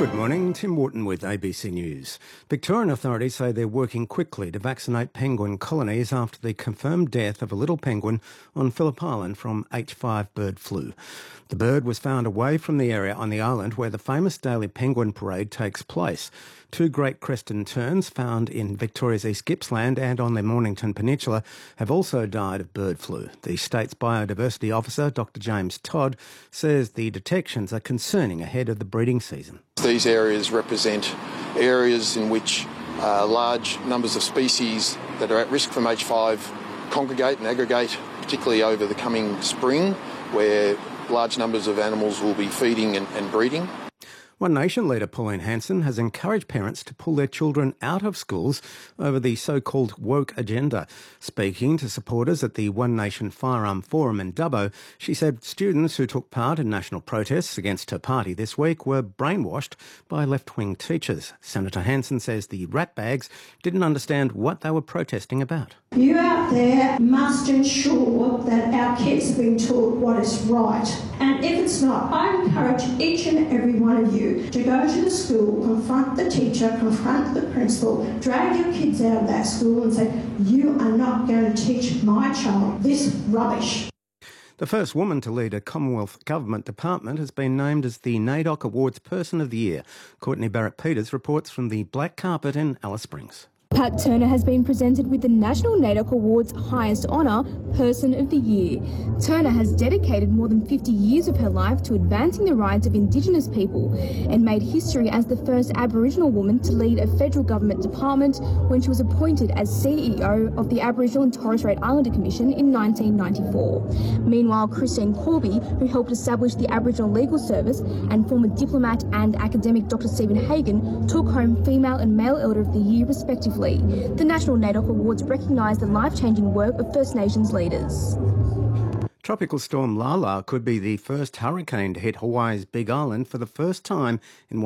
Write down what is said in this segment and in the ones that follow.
Good morning, Tim Wharton with ABC News. Victorian authorities say they're working quickly to vaccinate penguin colonies after the confirmed death of a little penguin on Phillip Island from H5 bird flu. The bird was found away from the area on the island where the famous daily penguin parade takes place. Two great crested terns found in Victoria's East Gippsland and on the Mornington Peninsula have also died of bird flu. The state's biodiversity officer, Dr James Todd, says the detections are concerning ahead of the breeding season. These areas represent areas in which large numbers of species that are at risk from H5 congregate and aggregate, particularly over the coming spring, where large numbers of animals will be feeding and breeding. One Nation leader Pauline Hanson has encouraged parents to pull their children out of schools over the so-called woke agenda. Speaking to supporters at the One Nation Firearm Forum in Dubbo, she said students who took part in national protests against her party this week were brainwashed by left-wing teachers. Senator Hanson says the ratbags didn't understand what they were protesting about. You out there must ensure that our kids are being taught what is right. And if it's not, I encourage each and every one of you to go to the school, confront the teacher, confront the principal, drag your kids out of that school and say, you are not going to teach my child this rubbish. The first woman to lead a Commonwealth Government department has been named as the NAIDOC Awards Person of the Year. Courtney Barrett-Peters reports from the Black Carpet in Alice Springs. Pat Turner has been presented with the National NAIDOC Awards highest honour, Person of the Year. Turner has dedicated more than 50 years of her life to advancing the rights of Indigenous people and made history as the first Aboriginal woman to lead a federal government department when she was appointed as CEO of the Aboriginal and Torres Strait Islander Commission in 1994. Meanwhile, Christine Corby, who helped establish the Aboriginal Legal Service, and former diplomat and academic Dr Stephen Hagan took home Female and Male Elder of the Year respectively. The National NAIDOC Awards recognise the life-changing work of First Nations leaders. Tropical storm Lala could be the first hurricane to hit Hawaii's Big Island for the first time in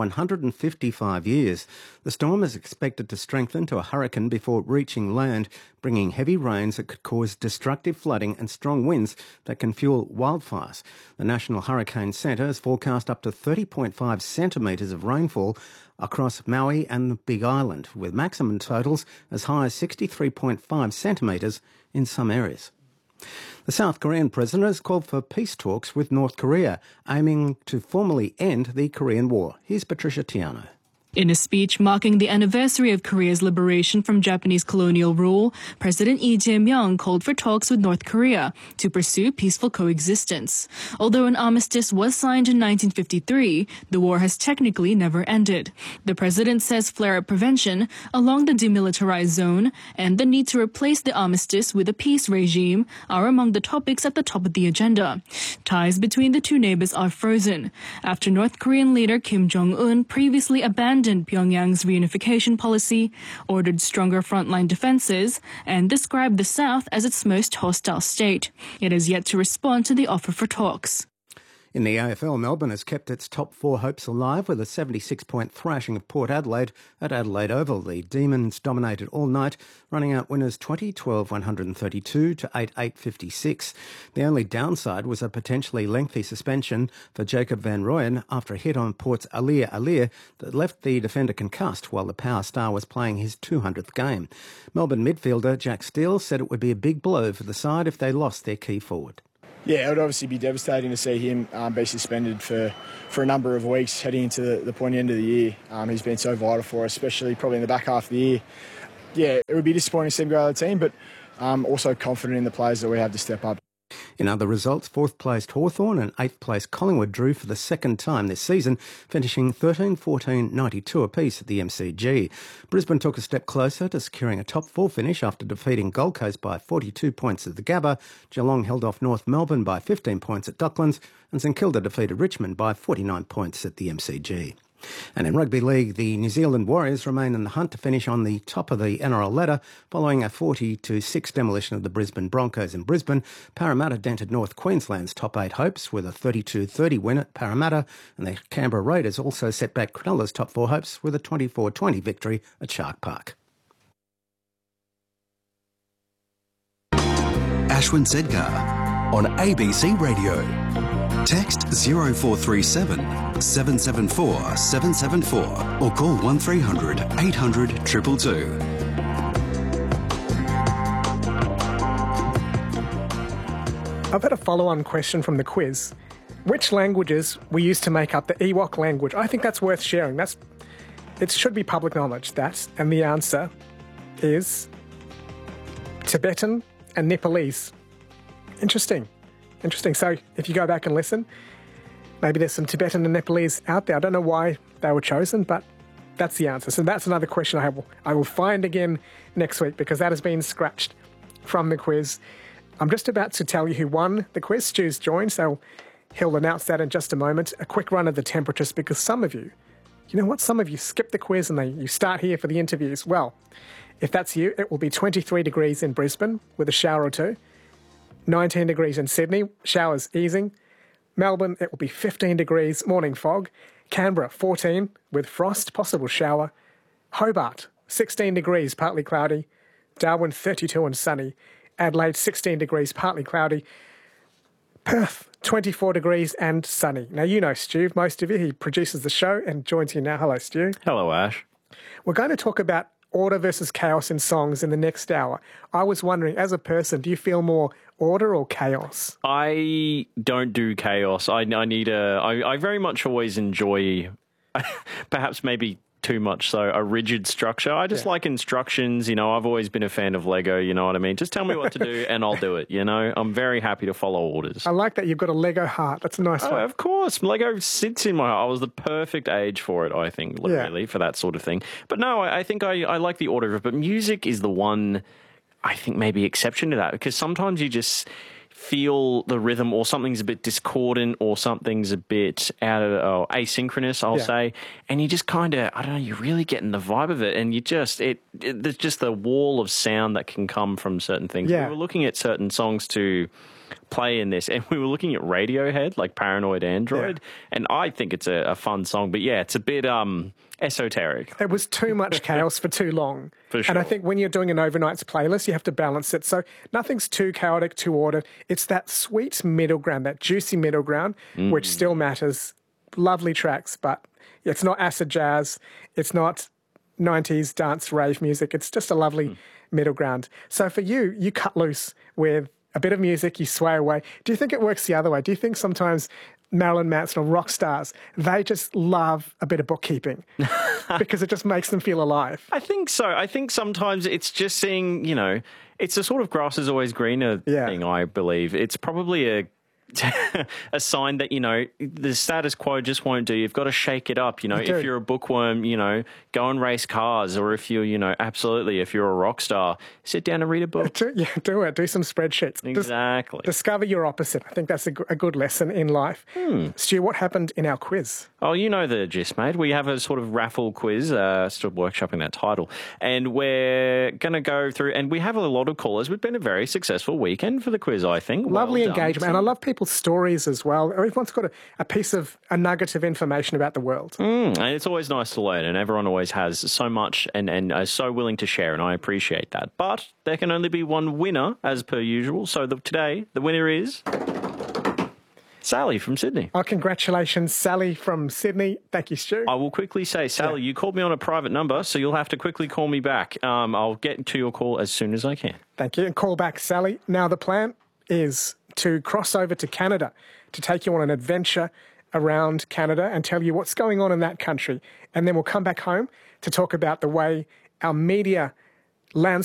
155 years. The storm is expected to strengthen to a hurricane before reaching land, bringing heavy rains that could cause destructive flooding and strong winds that can fuel wildfires. The National Hurricane Centre has forecast up to 30.5 centimetres of rainfall across Maui and the Big Island, with maximum totals as high as 63.5 centimetres in some areas. The South Korean president has called for peace talks with North Korea, aiming to formally end the Korean War. Here's Patricia Tiano. In a speech marking the anniversary of Korea's liberation from Japanese colonial rule, President Lee Jae-myung called for talks with North Korea to pursue peaceful coexistence. Although an armistice was signed in 1953, the war has technically never ended. The president says flare-up prevention along the demilitarized zone and the need to replace the armistice with a peace regime are among the topics at the top of the agenda. Ties between the two neighbors are frozen after North Korean leader Kim Jong-un previously abandoned Pyongyang's reunification policy, ordered stronger frontline defenses, and described the South as its most hostile state. It has yet to respond to the offer for talks. In the AFL, Melbourne has kept its top four hopes alive with a 76-point thrashing of Port Adelaide at Adelaide Oval. The Demons dominated all night, running out winners 20-12-132 to 8-8-56. The only downside was a potentially lengthy suspension for Jacob van Rooyen after a hit on Port's Alir that left the defender concussed while the power star was playing his 200th game. Melbourne midfielder Jack Steele said it would be a big blow for the side if they lost their key forward. Yeah, it would obviously be devastating to see him be suspended for a number of weeks heading into the pointy end of the year. He's been so vital for us, especially probably in the back half of the year. Yeah, it would be disappointing to see him go out of the team, but also confident in the players that we have to step up. In other results, fourth-placed Hawthorn and eighth-placed Collingwood drew for the second time this season, finishing 13-14-92 apiece at the MCG. Brisbane took a step closer to securing a top-four finish after defeating Gold Coast by 42 points at the Gabba. Geelong held off North Melbourne by 15 points at Docklands, and St Kilda defeated Richmond by 49 points at the MCG. And in rugby league, the New Zealand Warriors remain in the hunt to finish on the top of the NRL ladder following a 40-6 demolition of the Brisbane Broncos in Brisbane. Parramatta dented North Queensland's top eight hopes with a 32-30 win at Parramatta, and the Canberra Raiders also set back Cronulla's top four hopes with a 24-20 victory at Shark Park. Ashwin Sedgar, on ABC Radio. Text 0437 774 774 or call 1300 800 222. I've had a follow-on question from the quiz. Which languages were used to make up the Ewok language? I think that's worth sharing. It should be public knowledge, that. And the answer is Tibetan and Nepalese. Interesting. So if you go back and listen, maybe there's some Tibetan and Nepalese out there. I don't know why they were chosen, but that's the answer. So that's another question I will find again next week, because that has been scratched from the quiz. I'm just about to tell you who won the quiz. Stu's joined, so he'll announce that in just a moment. A quick run of the temperatures, because some of you skip the quiz and you start here for the interviews. Well, if that's you, it will be 23 degrees in Brisbane with a shower or two. 19 degrees in Sydney, showers easing. Melbourne, it will be 15 degrees, morning fog. Canberra, 14 with frost, possible shower. Hobart, 16 degrees, partly cloudy. Darwin, 32 and sunny. Adelaide, 16 degrees, partly cloudy. Perth, 24 degrees and sunny. Now, you know Stu, most of you. He produces the show and joins you now. Hello, Stu. Hello, Ash. We're going to talk about order versus chaos in songs in the next hour. I was wondering, as a person, do you feel more order or chaos? I don't do chaos. I very much always enjoy, perhaps maybe too much so, a rigid structure. I just like instructions. I've always been a fan of Lego, you know what I mean? Just tell me what to do and I'll do it, I'm very happy to follow orders. I like that you've got a Lego heart. That's a nice one. Of course. Lego sits in my heart. I was the perfect age for it, I think, really, for that sort of thing. But no, I think I like the order of it. But music is the one, I think, maybe exception to that, because sometimes you just feel the rhythm, or something's a bit discordant, or something's a bit out of asynchronous, I'll say, and you just kind of, I don't know, you're really getting the vibe of it, and you just, there's just the wall of sound that can come from certain things. We were looking at certain songs to play in this, and we were looking at Radiohead, like Paranoid Android, and I think it's a fun song, but it's a bit esoteric. It was too much chaos for too long. For sure. And I think when you're doing an overnights playlist, you have to balance it. So nothing's too chaotic, too ordered. It's that sweet middle ground, that juicy middle ground, which still matters. Lovely tracks, but it's not acid jazz. It's not 90s dance rave music. It's just a lovely middle ground. So for you, you cut loose with a bit of music, you sway away. Do you think it works the other way? Do you think sometimes Marilyn Manson or rock stars, they just love a bit of bookkeeping because it just makes them feel alive? I think so. I think sometimes it's just seeing, it's a sort of grass is always greener thing, I believe. It's probably a sign that, the status quo just won't do. You've got to shake it up. If you're a bookworm, go and race cars. Or if you're, absolutely, if you're a rock star, sit down and read a book. Do it. Do some spreadsheets. Exactly. Discover your opposite. I think that's a good lesson in life. Stu, what happened in our quiz? Oh, you know the gist, mate. We have a sort of raffle quiz, still workshopping that title. And we're going to go through, and we have a lot of callers. We've been a very successful weekend for the quiz, I think. Lovely engagement. And I love people's stories as well. Everyone's got a nugget of information about the world. And it's always nice to learn, and everyone always has so much and are so willing to share, and I appreciate that. But there can only be one winner, as per usual. So today, the winner is Sally from Sydney. Oh, congratulations, Sally from Sydney. Thank you, Stu. I will quickly say, Sally, you called me on a private number, so you'll have to quickly call me back. I'll get to your call as soon as I can. Thank you. And call back, Sally. Now, the plan is to cross over to Canada to take you on an adventure around Canada and tell you what's going on in that country. And then we'll come back home to talk about the way our media landscape